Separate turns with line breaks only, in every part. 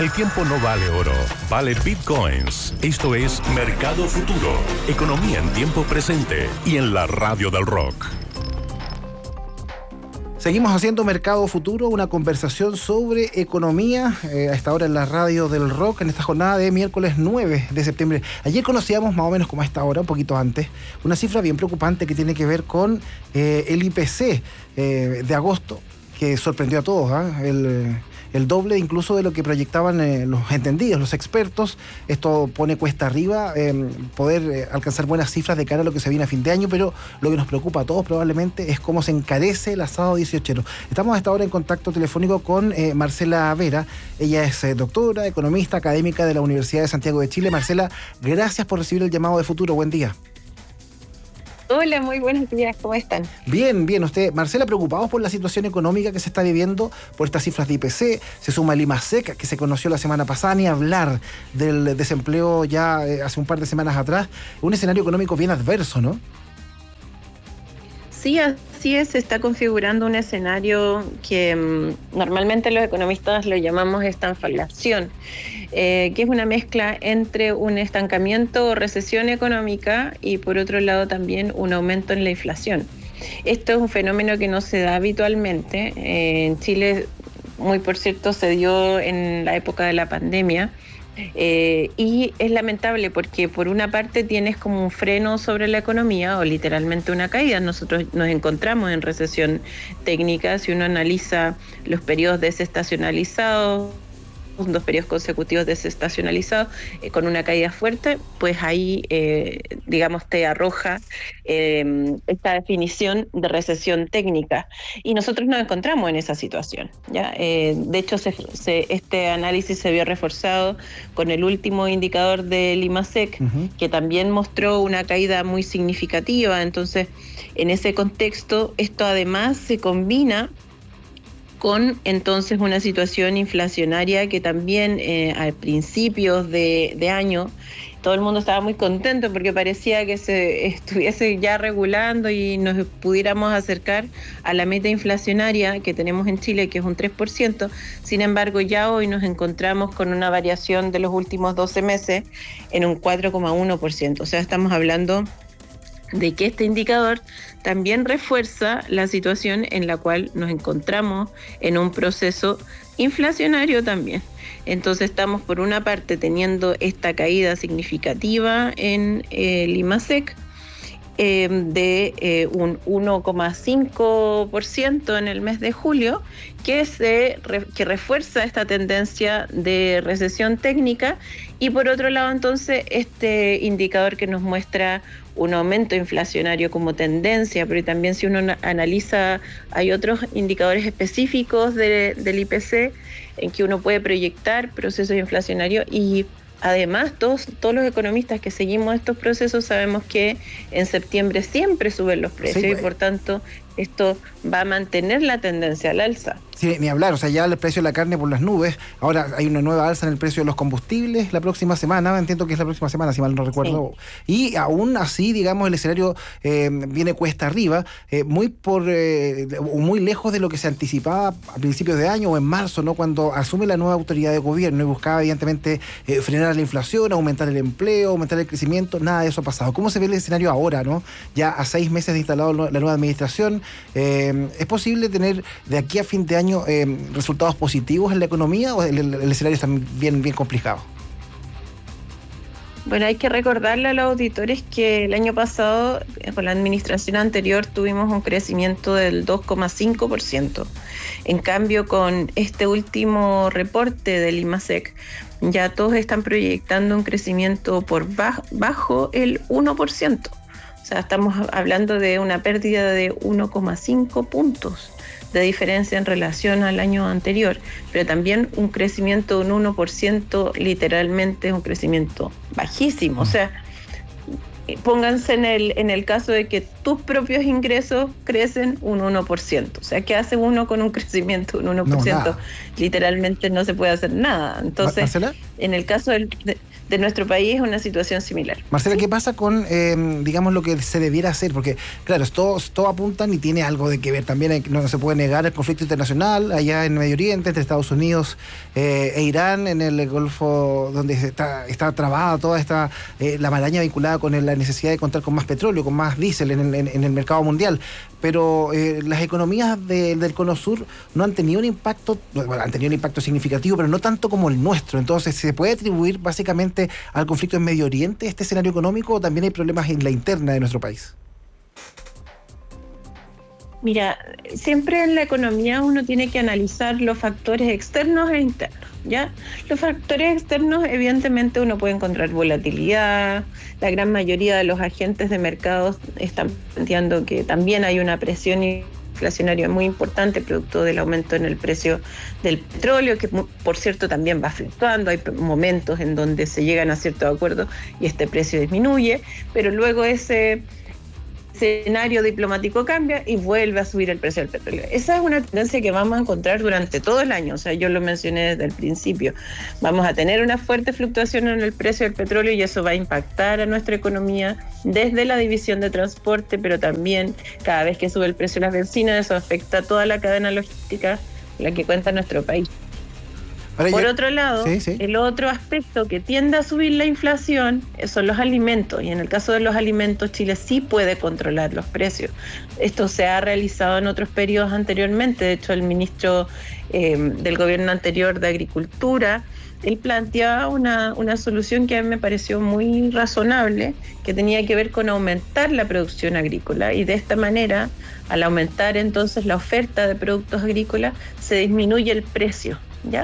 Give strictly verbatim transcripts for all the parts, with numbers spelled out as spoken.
El tiempo no vale oro, vale bitcoins. Esto es Mercado Futuro, economía en tiempo presente y en la radio del rock.
Seguimos haciendo Mercado Futuro, una conversación sobre economía, eh, a esta hora en la radio del rock, en esta jornada de miércoles nueve de septiembre. Ayer conocíamos más o menos como a esta hora, un poquito antes, una cifra bien preocupante que tiene que ver con eh, el I P C eh, de agosto, que sorprendió a todos, ¿eh? el, el doble incluso de lo que proyectaban eh, los entendidos, los expertos. Esto pone cuesta arriba eh, poder eh, alcanzar buenas cifras de cara a lo que se viene a fin de año, pero lo que nos preocupa a todos probablemente es cómo se encarece el asado dieciochero. Estamos a esta hora en contacto telefónico con eh, Marcela Vera. Ella es eh, doctora, economista, académica de la Universidad de Santiago de Chile. Marcela, gracias por recibir el llamado de Futuro. Buen día.
Hola, muy buenos días, ¿cómo están?
Bien, bien. Usted, Marcela, preocupados por la situación económica que se está viviendo, por estas cifras de I P C, se suma el IMASEC, que se conoció la semana pasada, ni hablar del desempleo ya eh, hace un par de semanas atrás. Un escenario económico bien adverso, ¿no?
Sí, así es, se está configurando un escenario que mmm, normalmente los economistas lo llamamos estanflación, eh, que es una mezcla entre un estancamiento o recesión económica y por otro lado también un aumento en la inflación. Esto es un fenómeno que no se da habitualmente. Eh, en Chile, muy por cierto, se dio en la época de la pandemia. Eh, y es lamentable porque por una parte tienes como un freno sobre la economía o literalmente una caída. Nosotros nos encontramos en recesión técnica. Si uno analiza los periodos desestacionalizados, dos periodos consecutivos desestacionalizados, eh, con una caída fuerte, pues ahí, eh, digamos, te arroja eh, esta definición de recesión técnica. Y nosotros nos encontramos en esa situación, ¿ya? Eh, de hecho, se, se, este análisis se vio reforzado con el último indicador del IMASEC, uh-huh. que también mostró una caída muy significativa. Entonces, en ese contexto, esto además se combina con entonces una situación inflacionaria que también eh, a principios de, de año todo el mundo estaba muy contento porque parecía que se estuviese ya regulando y nos pudiéramos acercar a la meta inflacionaria que tenemos en Chile, que es un tres por ciento. Sin embargo, ya hoy nos encontramos con una variación de los últimos doce meses en un cuatro coma uno por ciento. O sea, estamos hablando de que este indicador también refuerza la situación en la cual nos encontramos en un proceso inflacionario también. Entonces estamos por una parte teniendo esta caída significativa en el IMASEC eh, de eh, un uno coma cinco por ciento en el mes de julio, que, se, que refuerza esta tendencia de recesión técnica, y por otro lado entonces este indicador que nos muestra un aumento inflacionario como tendencia, pero también si uno analiza, hay otros indicadores específicos de, del I P C en que uno puede proyectar procesos inflacionarios, y además todos, todos los economistas que seguimos estos procesos sabemos que en septiembre siempre suben los precios, sí, pues, y por tanto esto va a mantener la tendencia al alza.
Sí, ni hablar, o sea, ya el precio de la carne por las nubes. Ahora hay una nueva alza en el precio de los combustibles la próxima semana, entiendo que es la próxima semana, si mal no recuerdo. Sí. Y aún así, digamos, el escenario eh, viene cuesta arriba, eh, muy por eh, muy lejos de lo que se anticipaba a principios de año o en marzo, ¿no? Cuando asume la nueva autoridad de gobierno y buscaba, evidentemente, eh, frenar la inflación, aumentar el empleo, aumentar el crecimiento. Nada de eso ha pasado. ¿Cómo se ve el escenario ahora, no? Ya a seis meses de instalado la nueva administración, eh, ¿es posible tener de aquí a fin de año Eh, resultados positivos en la economía, o el, el, el escenario está bien, bien complicado?
Bueno, hay que recordarle a los auditores que el año pasado, con la administración anterior, tuvimos un crecimiento del dos coma cinco por ciento. En cambio, con este último reporte del IMASEC, ya todos están proyectando un crecimiento por bajo, bajo el uno por ciento. O sea, estamos hablando de una pérdida de uno coma cinco puntos de diferencia en relación al año anterior, pero también un crecimiento de un uno por ciento literalmente es un crecimiento bajísimo. O sea, pónganse en el, en el caso de que tus propios ingresos crecen un uno por ciento. O sea, ¿qué hace uno con un crecimiento de un uno por ciento? No, literalmente no se puede hacer nada. Entonces, ¿Marcela? En el caso del, de, de nuestro país es una situación similar.
Marcela, ¿qué pasa con, eh, digamos, lo que se debiera hacer? Porque, claro, todos, todos apuntan y tiene algo de que ver. También hay, no se puede negar el conflicto internacional allá en Medio Oriente, entre Estados Unidos eh, e Irán, en el Golfo, donde está, está trabada toda esta, eh, la maraña vinculada con la necesidad de contar con más petróleo, con más diésel en, en, en el mercado mundial. Pero eh, las economías de, del Cono Sur no han tenido un impacto, bueno, han tenido un impacto significativo, pero no tanto como el nuestro. Entonces, ¿se puede atribuir básicamente al conflicto en Medio Oriente este escenario económico, o también hay problemas en la interna de nuestro país?
Mira, siempre en la economía uno tiene que analizar los factores externos e internos, ¿ya? Los factores externos, evidentemente, uno puede encontrar volatilidad. La gran mayoría de los agentes de mercados están planteando que también hay una presión inflacionaria muy importante producto del aumento en el precio del petróleo, que por cierto también va fluctuando. Hay momentos en donde se llegan a ciertos acuerdos y este precio disminuye, pero luego ese escenario diplomático cambia y vuelve a subir el precio del petróleo. Esa es una tendencia que vamos a encontrar durante todo el año. O sea, yo lo mencioné desde el principio. Vamos a tener una fuerte fluctuación en el precio del petróleo y eso va a impactar a nuestra economía desde la división de transporte, pero también cada vez que sube el precio de las bencinas, eso afecta a toda la cadena logística la que cuenta nuestro país. Por otro lado, sí, sí. El otro aspecto que tiende a subir la inflación son los alimentos, y en el caso de los alimentos Chile sí puede controlar los precios. Esto se ha realizado en otros periodos anteriormente. De hecho, el ministro eh, del gobierno anterior de Agricultura, él planteaba una, una solución que a mí me pareció muy razonable, que tenía que ver con aumentar la producción agrícola, y de esta manera, al aumentar entonces la oferta de productos agrícolas, se disminuye el precio. ¿Ya?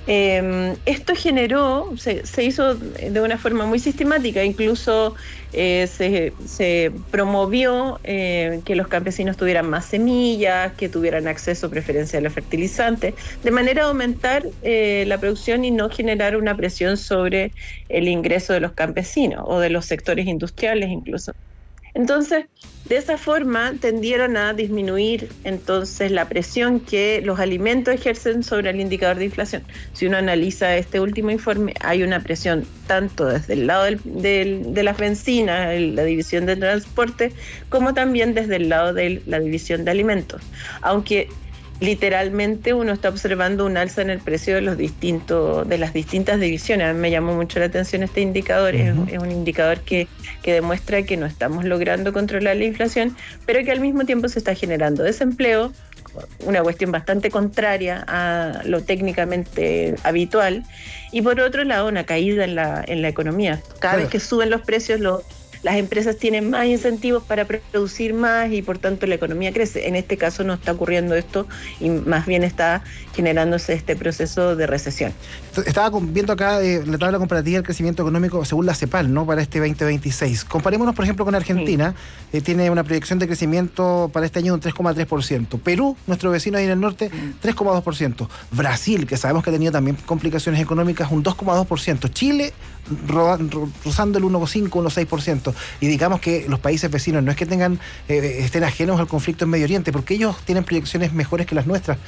Eh, esto generó, se, se hizo de una forma muy sistemática, incluso eh, se, se promovió eh, que los campesinos tuvieran más semillas, que tuvieran acceso preferencial a fertilizantes, de manera a aumentar eh, la producción y no generar una presión sobre el ingreso de los campesinos o de los sectores industriales incluso. Entonces, de esa forma tendieron a disminuir entonces la presión que los alimentos ejercen sobre el indicador de inflación. Si uno analiza este último informe, hay una presión tanto desde el lado del, del, de las bencinas, la división de transporte, como también desde el lado de la división de alimentos. Aunque literalmente uno está observando un alza en el precio de los distintos de las distintas divisiones. A mí me llamó mucho la atención este indicador. Uh-huh. es, es un indicador que, que demuestra que no estamos logrando controlar la inflación, pero que al mismo tiempo se está generando desempleo, una cuestión bastante contraria a lo técnicamente habitual, y por otro lado una caída en la, en la economía. Cada claro. vez que suben los precios, los las empresas tienen más incentivos para producir más y por tanto la economía crece. En este caso no está ocurriendo esto y más bien está generándose este proceso de recesión.
Estaba viendo acá eh, la tabla comparativa del crecimiento económico según la CEPAL, ¿no? Para este veinte veintiséis. Comparémonos, por ejemplo, con Argentina. Sí. Eh, tiene una proyección de crecimiento para este año de un tres coma tres por ciento. Perú, nuestro vecino ahí en el norte, tres coma dos por ciento. Brasil, que sabemos que ha tenido también complicaciones económicas, un dos coma dos por ciento. Chile, rozando el uno coma cinco, uno coma seis por ciento. Y digamos que los países vecinos no es que tengan eh, estén ajenos al conflicto en Medio Oriente, porque ellos tienen proyecciones mejores que las nuestras.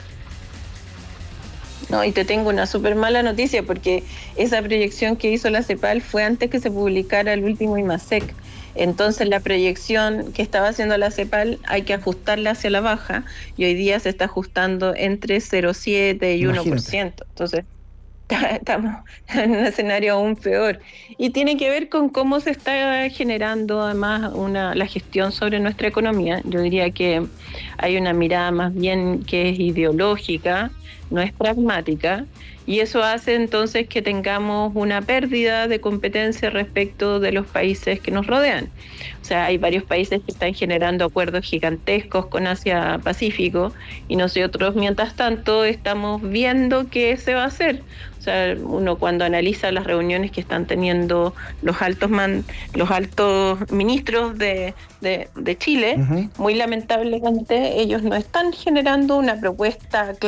No, y te tengo una súper mala noticia, porque esa proyección que hizo la CEPAL fue antes que se publicara el último IMASEC. Entonces la proyección que estaba haciendo la CEPAL hay que ajustarla hacia la baja, y hoy día se está ajustando entre cero coma siete y uno por ciento. Entonces estamos en un escenario aún peor, y tiene que ver con cómo se está generando además una, la gestión sobre nuestra economía. Yo diría que hay una mirada más bien que es ideológica, no es pragmática, y eso hace entonces que tengamos una pérdida de competencia respecto de los países que nos rodean. O sea, hay varios países que están generando acuerdos gigantescos con Asia-Pacífico, y nosotros, mientras tanto, estamos viendo qué se va a hacer. O sea, uno cuando analiza las reuniones que están teniendo los altos man, los altos ministros de, de, de Chile, uh-huh. muy lamentablemente ellos no están generando una propuesta clara,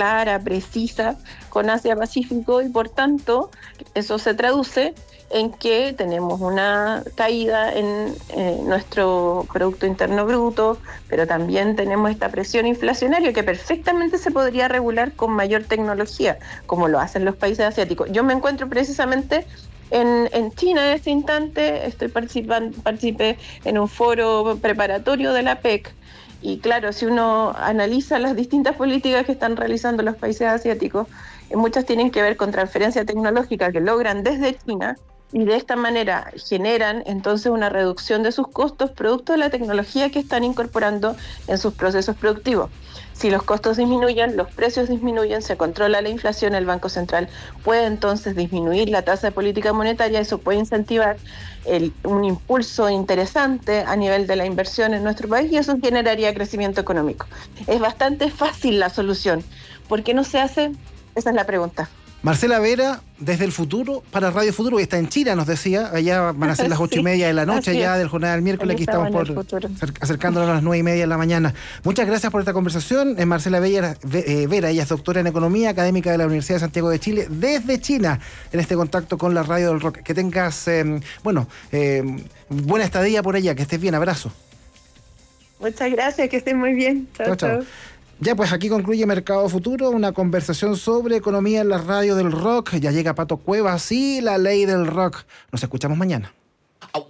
precisa con Asia-Pacífico y por tanto eso se traduce en que tenemos una caída en eh, nuestro Producto Interno Bruto, pero también tenemos esta presión inflacionaria que perfectamente se podría regular con mayor tecnología, como lo hacen los países asiáticos. Yo me encuentro precisamente en, en China en este instante, estoy participando, participé en un foro preparatorio de la P E C, y claro, si uno analiza las distintas políticas que están realizando los países asiáticos, muchas tienen que ver con transferencia tecnológica que logran desde China, y de esta manera generan entonces una reducción de sus costos producto de la tecnología que están incorporando en sus procesos productivos. Si los costos disminuyen, los precios disminuyen, se controla la inflación, el Banco Central puede entonces disminuir la tasa de política monetaria, eso puede incentivar el, un impulso interesante a nivel de la inversión en nuestro país y eso generaría crecimiento económico. Es bastante fácil la solución. ¿Por qué no se hace? Esa es la pregunta.
Marcela Vera, desde el futuro, para Radio Futuro, que está en China, nos decía, allá van a ser las ocho sí, y media de la noche, ya del jornada del miércoles, aquí estamos por acercándonos a las nueve y media de la mañana. Muchas gracias por esta conversación. Es Marcela Vera, Vera, ella es doctora en Economía, académica de la Universidad de Santiago de Chile, desde China, en este contacto con la Radio del Rock. Que tengas, eh, bueno, eh, buena estadía por allá, que estés bien, abrazo.
Muchas gracias, que estén muy bien. Chao, chao. chao.
Ya, pues aquí concluye Mercado Futuro, una conversación sobre economía en la Radio del Rock. Ya llega Pato Cuevas y la ley del rock. Nos escuchamos mañana.